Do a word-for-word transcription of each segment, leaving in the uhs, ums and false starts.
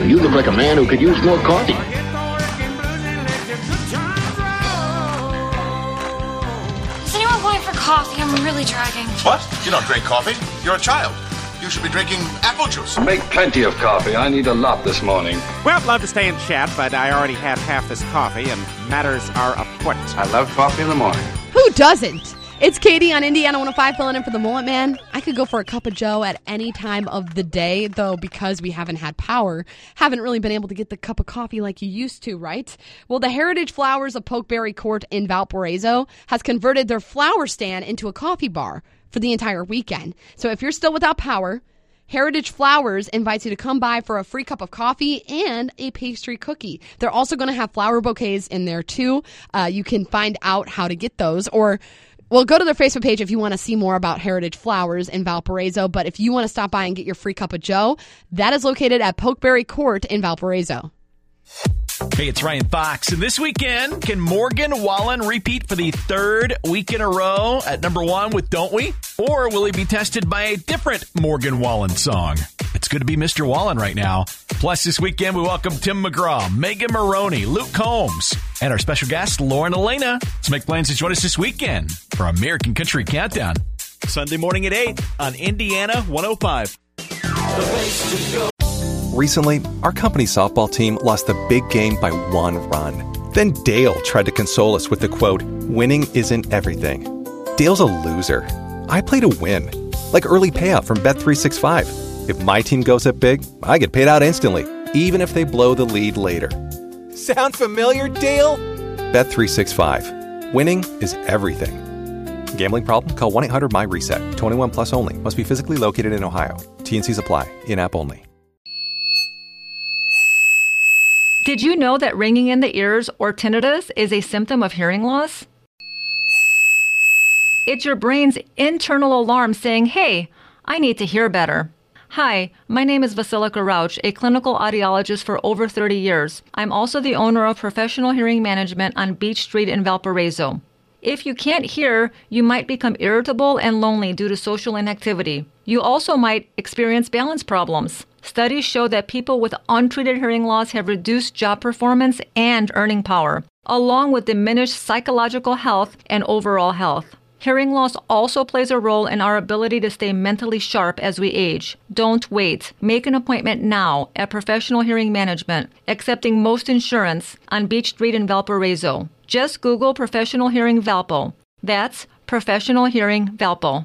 You look like a man who could use more coffee. Is anyone going for coffee? I'm really dragging. What? You don't drink coffee. You're a child. You should be drinking apple juice. Make plenty of coffee. I need a lot this morning. Well, love to stay and chat, but I already had half this coffee, and matters are afoot. I love coffee in the morning. Who doesn't? It's Katie on Indiana one oh five filling in for the Mullet Man. I could go for a cup of joe at any time of the day, though because we haven't had power, haven't really been able to get the cup of coffee like you used to, right? Well, the Heritage Flowers of Pokeberry Court in Valparaiso has converted their flower stand into a coffee bar for the entire weekend. So if you're still without power, Heritage Flowers invites you to come by for a free cup of coffee and a pastry cookie. They're also going to have flower bouquets in there too. Uh, you can find out how to get those, or well, go to their Facebook page if you want to see more about Heritage Flowers in Valparaiso. But if you want to stop by and get your free cup of joe, that is located at Pokeberry Court in Valparaiso. Hey, it's Ryan Fox, and this weekend, can Morgan Wallen repeat for the third week in a row at number one with Don't We? Or will he be tested by a different Morgan Wallen song? It's good to be Mister Wallen right now. Plus, this weekend, we welcome Tim McGraw, Megan Maroney, Luke Combs, and our special guest, Lauren Elena. Let's make plans to join us this weekend for American Country Countdown. Sunday morning at eight on Indiana one oh five. The place to go. Recently, our company softball team lost the big game by one run. Then Dale tried to console us with the quote, "Winning isn't everything." Dale's a loser. I play to win. Like early payout from Bet three sixty-five. If my team goes up big, I get paid out instantly, even if they blow the lead later. Sound familiar, Dale? Bet three sixty-five. Winning is everything. Gambling problem? Call one eight hundred M Y reset. twenty-one plus only. Must be physically located in Ohio. T and Cs apply. In-app only. Did you know that ringing in the ears or tinnitus is a symptom of hearing loss? It's your brain's internal alarm saying, hey, I need to hear better. Hi, my name is Vasilika Rauch, a clinical audiologist for over thirty years. I'm also the owner of Professional Hearing Management on Beach Street in Valparaiso. If you can't hear, you might become irritable and lonely due to social inactivity. You also might experience balance problems. Studies show that people with untreated hearing loss have reduced job performance and earning power, along with diminished psychological health and overall health. Hearing loss also plays a role in our ability to stay mentally sharp as we age. Don't wait. Make an appointment now at Professional Hearing Management, accepting most insurance on Beach Street in Valparaiso. Just Google Professional Hearing Valpo. That's Professional Hearing Valpo.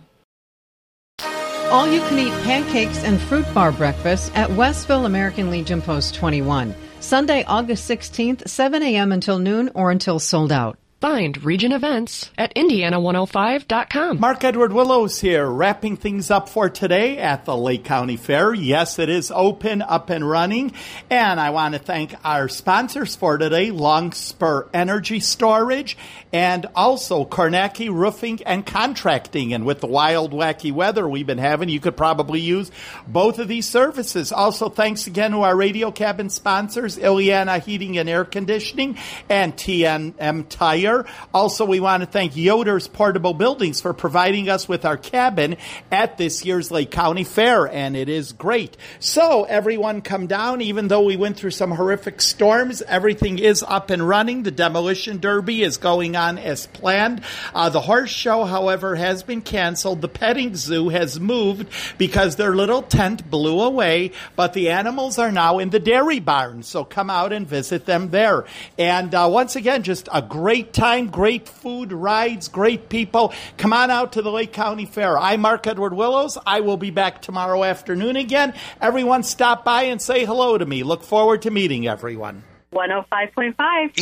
All-you-can-eat pancakes and fruit bar breakfast at Westville American Legion Post twenty-one. Sunday, August sixteenth, seven a.m. until noon or until sold out. Find Region Events at Indiana one oh five dot com. Mark Edward Willows here, wrapping things up for today at the Lake County Fair. Yes, it is open, up and running. And I want to thank our sponsors for today, Longspur Energy Storage and also Kornacki Roofing and Contracting. And with the wild, wacky weather we've been having, you could probably use both of these services. Also, thanks again to our radio cabin sponsors, Ileana Heating and Air Conditioning and T N M Tire. Also, we want to thank Yoder's Portable Buildings for providing us with our cabin at this year's Lake County Fair, and it is great. So, everyone come down. Even though we went through some horrific storms, everything is up and running. The Demolition Derby is going on as planned. Uh, the horse show, however, has been canceled. The petting zoo has moved because their little tent blew away, but the animals are now in the dairy barn, so come out and visit them there. And uh, once again, just a great time. Time, great food, rides, great people. Come on out to the Lake County Fair. I'm Mark Edward Willows. I will be back tomorrow afternoon again. Everyone stop by and say hello to me. Look forward to meeting everyone. one oh five point five